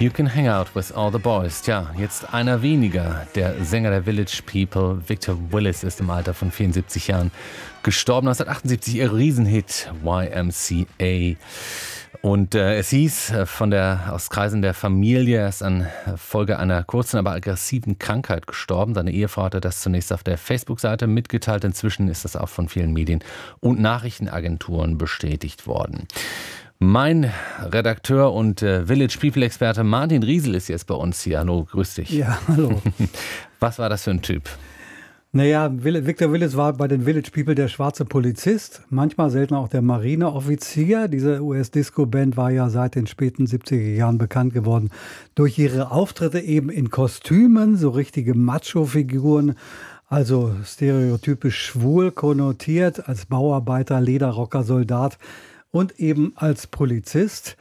You can hang out with all the boys. Tja, jetzt einer weniger. Der Sänger der Village People, Victor Willis, ist im Alter von 74 Jahren gestorben. 1978 ihr Riesenhit YMCA. Und es hieß aus Kreisen der Familie, er ist an Folge einer kurzen, aber aggressiven Krankheit gestorben. Seine Ehefrau hatte das zunächst auf der Facebook-Seite mitgeteilt. Inzwischen ist das auch von vielen Medien und Nachrichtenagenturen bestätigt worden. Mein Redakteur und Village People-Experte Martin Riesel ist jetzt bei uns hier. Hallo, grüß dich. Ja, hallo. Was war das für ein Typ? Naja, Victor Willis war bei den Village People der schwarze Polizist, manchmal selten auch der Marineoffizier. Diese US-Disco-Band war ja seit den späten 70er Jahren bekannt geworden durch ihre Auftritte eben in Kostümen, so richtige Macho-Figuren, also stereotypisch schwul konnotiert, als Bauarbeiter, Lederrocker, Soldat und eben als Polizist.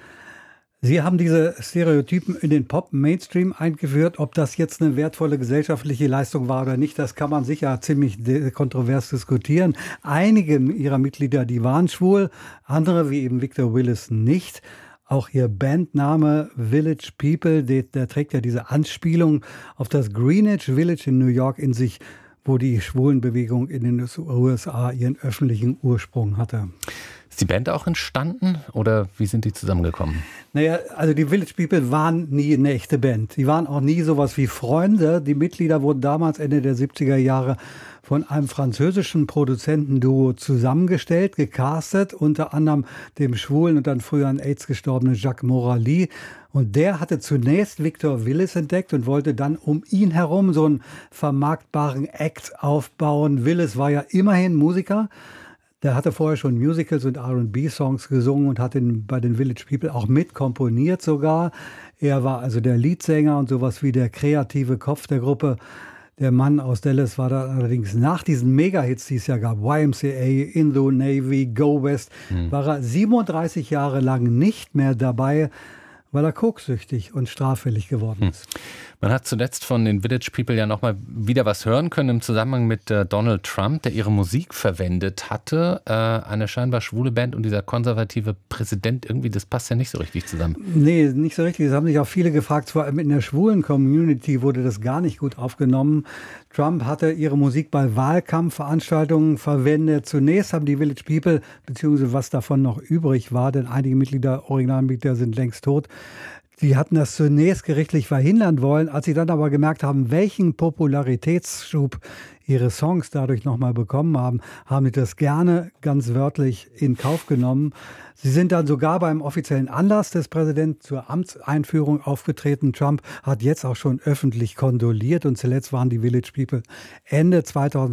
Sie haben diese Stereotypen in den Pop-Mainstream eingeführt. Ob das jetzt eine wertvolle gesellschaftliche Leistung war oder nicht, das kann man sicher ziemlich kontrovers diskutieren. Einige ihrer Mitglieder, die waren schwul, andere, wie eben Victor Willis, nicht. Auch ihr Bandname Village People, der trägt ja diese Anspielung auf das Greenwich Village in New York in sich, wo die Schwulenbewegung in den USA ihren öffentlichen Ursprung hatte. Ist die Band auch entstanden oder wie sind die zusammengekommen? Naja, also die Village People waren nie eine echte Band. Die waren auch nie sowas wie Freunde. Die Mitglieder wurden damals Ende der 70er Jahre von einem französischen Produzentenduo zusammengestellt, gecastet, unter anderem dem schwulen und dann früher an AIDS gestorbenen Jacques Morali. Und der hatte zunächst Victor Willis entdeckt und wollte dann um ihn herum so einen vermarktbaren Act aufbauen. Willis war ja immerhin Musiker. Der hatte vorher schon Musicals und R&B-Songs gesungen und hat bei den Village People auch mitkomponiert sogar. Er war also der Leadsänger und sowas wie der kreative Kopf der Gruppe. Der Mann aus Dallas war da allerdings nach diesen Mega-Hits, die es ja gab, YMCA, In the Navy, Go West, war er 37 Jahre lang nicht mehr dabei, weil er koksüchtig und straffällig geworden ist. Man hat zuletzt von den Village People ja nochmal wieder was hören können im Zusammenhang mit Donald Trump, der ihre Musik verwendet hatte. Eine scheinbar schwule Band und dieser konservative Präsident, irgendwie, das passt ja nicht so richtig zusammen. Nee, nicht so richtig. Das haben sich auch viele gefragt. Vor allem in der schwulen Community wurde das gar nicht gut aufgenommen. Trump hatte ihre Musik bei Wahlkampfveranstaltungen verwendet. Zunächst haben die Village People, beziehungsweise was davon noch übrig war, denn einige Originalmitglieder sind längst tot, die hatten das zunächst gerichtlich verhindern wollen. Als sie dann aber gemerkt haben, welchen Popularitätsschub ihre Songs dadurch nochmal bekommen haben, haben sie das gerne ganz wörtlich in Kauf genommen. Sie sind dann sogar beim offiziellen Anlass des Präsidenten zur Amtseinführung aufgetreten. Trump hat jetzt auch schon öffentlich kondoliert und zuletzt waren die Village People Ende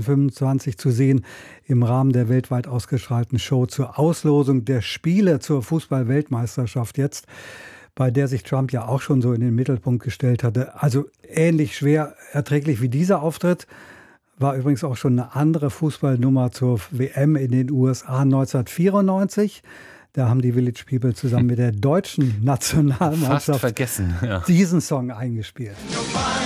2025 zu sehen im Rahmen der weltweit ausgestrahlten Show zur Auslosung der Spiele zur Fußball-Weltmeisterschaft jetzt, bei der sich Trump ja auch schon so in den Mittelpunkt gestellt hatte. Also ähnlich schwer erträglich wie dieser Auftritt war übrigens auch schon eine andere Fußballnummer zur WM in den USA 1994. Da haben die Village People zusammen mit der deutschen Nationalmannschaft fast vergessen, ja, diesen Song eingespielt.